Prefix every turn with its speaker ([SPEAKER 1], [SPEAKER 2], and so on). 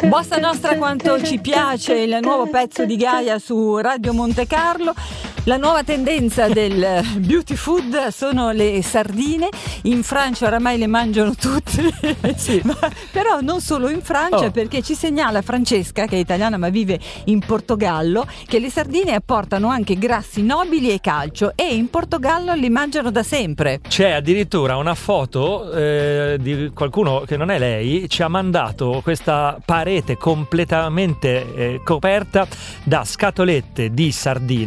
[SPEAKER 1] Bossa Nostra quanto ci piace, il nuovo pezzo di Gaia su Radio Monte Carlo. La nuova tendenza del beauty food sono le sardine. In Francia oramai le mangiano tutti,
[SPEAKER 2] sì.
[SPEAKER 1] però non solo in Francia, perché ci segnala Francesca, che è italiana ma vive in Portogallo, che le sardine apportano anche grassi nobili e calcio, e in Portogallo li mangiano da sempre.
[SPEAKER 2] C'è addirittura una foto di qualcuno che non è lei, ci ha mandato questa parete completamente coperta da scatolette di sardine